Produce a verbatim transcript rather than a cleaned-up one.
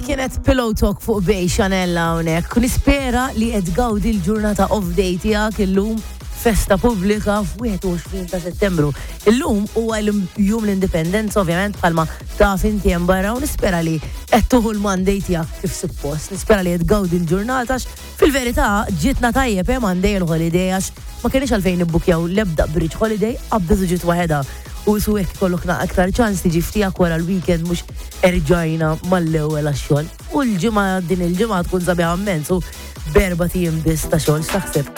kienet Pillow Talk fuq Bej Xanella hawnhekk. Nispera li qed gawdi l-ġurnata off day tiegħek illum festa pubblika f'wieħed u għoxrin ta' Settembru. Illum huwa l-jum l-Indipendenza ovvjament bħalma taf inti hemm barra u nispera li qed tuħu l-Monday tiegħek kif suppost. Nispera li qed gawdi l-ġurnata fil-verità ġitna tajjeb hemm Monday l-holiday għax ma kienx għalfejn nibbukjaw l-ebda bridge holiday qabbiż ġiet waħedha. U su hekk kollok aktar ċans tiġi ftijak wara l-weekend mhux erġajna mal-ewwel għax-xogħol. U l-ġimgħa din il-ġimgħa tkun sabiħa immens u berba' tiem biss ta' xogħol x'taħseb.